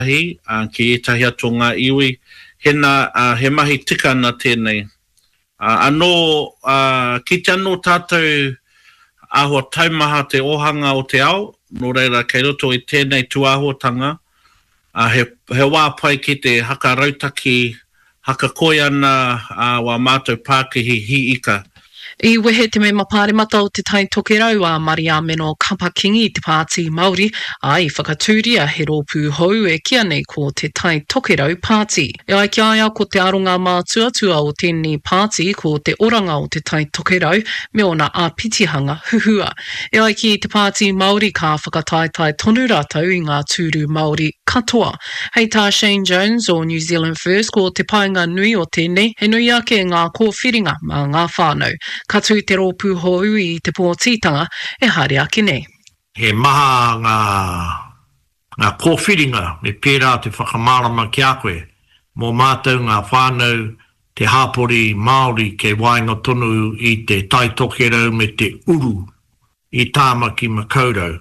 Hi, ki tahi atu ngā iwi, he mahi tika na tēnei. Anō, ki te anō tātou ahua taumaha te ohanga o te ao, no reira kei roto I tēnei tuahotanga, he wāpai ki te haka rautaki, haka koi ana wa mātou Pākihi hi ika. I wehe te mea mapāremata o te tai tokerau a Maria Meno Kapakingi te Pāti Māori, ai whakatūria he rōpū hou e kia nei ko te tai tokerau Pāti. E ai ki aia ko te aronga mātuatua o tēnei Pāti ko te oranga o te tai tokerau me ona āpitihanga huhua. E ai ki te Pāti Māori ka whakataetai tonu rātou I ngā tūru Māori katoa. Hei tā Shane Jones o New Zealand First ko te painga nui o tēnei, he nui ake ngā kōwhiringa mā ngā whānau. Katu te rōpū hou I te pōtitanga e haere ake nei. He maha ngā kōwhiringa me pērā te whakamārama ki a koe. Mō mātou ngā whānau te hāpori Māori ke wainga tonu I te tai tokerau me te uru I tāmaki makaurau.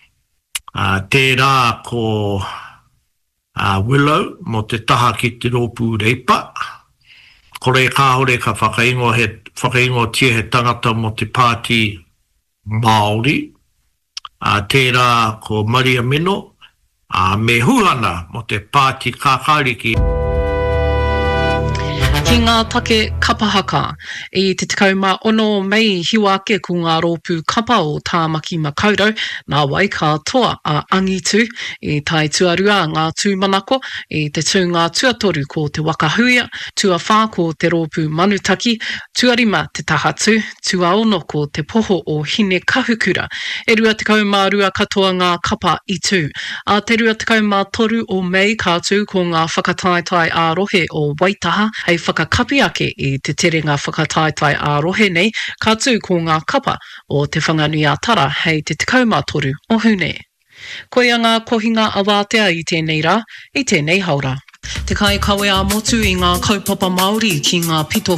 Tērā ko Willow mo te taha ki te rōpū reipa. Kore kāhore ka whakaingo tia he tangata mo te Pāti Māori. Tērā ko Maria Meno, me huhana mo te Pāti Kākāriki. Ki ngā take kapahaka, I te 16 mei hiwake ko ngā rōpū kapa o tāmaki makaurau, nā wai ka toa a angitu I tai tuarua ngā tūmanako, I te tū ngā tuatoru ko te wakahuia, tuawhā ko te rōpū manutaki, tuarima te tahatu, tuaono ko te poho o hine kahukura, e rua 12 katoa ngā kapa I tū. A te rua 13 o mei kātū ko ngā whakataetai ārohe o Waitaha, hei whakakapi ake I te terenga whakataetai ārohe nei, kātū ko ngā kapa o te whanganui ātara hei te 13 o hune. Koia ngā kohinga awātea I tēnei rā, I tēnei haura. Te kai kawe a motu I ngā kaupapa Māori ki ngā pito